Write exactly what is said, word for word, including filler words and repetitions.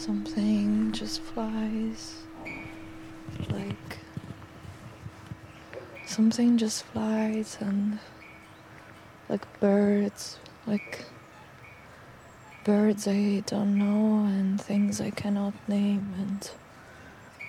Something just flies, like something just flies and like birds, like birds I don't know and things I cannot name, and